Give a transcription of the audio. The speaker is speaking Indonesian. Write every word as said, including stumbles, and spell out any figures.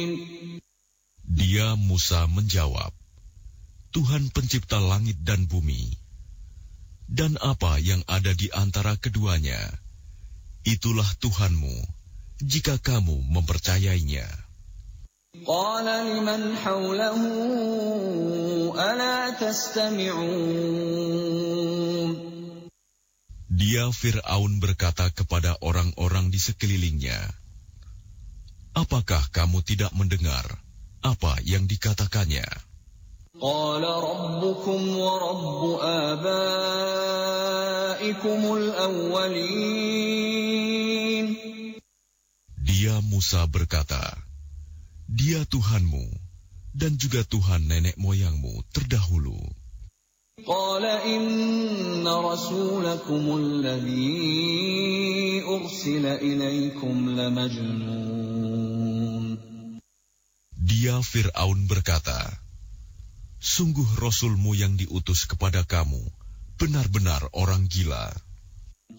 Dia Musa menjawab, Tuhan pencipta langit dan bumi, dan apa yang ada di antara keduanya, itulah Tuhanmu, jika kamu mempercayainya. Qala liman hawlahu ala tastami'un. Dia Fir'aun berkata kepada orang-orang di sekelilingnya, apakah kamu tidak mendengar apa yang dikatakannya? Qala rabbukum wa rabbu abaikumul awwalin. Dia Musa berkata, Dia Tuhanmu dan juga Tuhan nenek moyangmu terdahulu. Qala inna rasulakumul ladzi ursila ilaikum lamajnun. Dia Fir'aun berkata, sungguh Rasulmu yang diutus kepada kamu benar-benar orang gila.